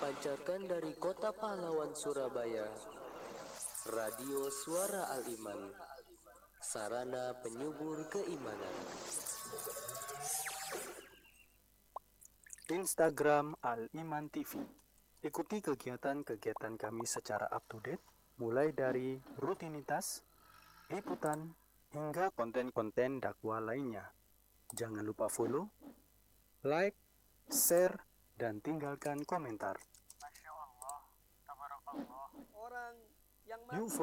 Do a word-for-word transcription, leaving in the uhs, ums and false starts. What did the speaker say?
Dipancarkan dari Kota Pahlawan Surabaya, Radio Suara Al-Iman, sarana penyubur keimanan. Instagram Al-Iman T V. Ikuti kegiatan-kegiatan kami secara up-to-date, mulai dari rutinitas, liputan, hingga konten-konten dakwah lainnya. Jangan lupa follow, like, share, dan tinggalkan komentar. Masya Allah, tabarakallah. Orang yang Yuk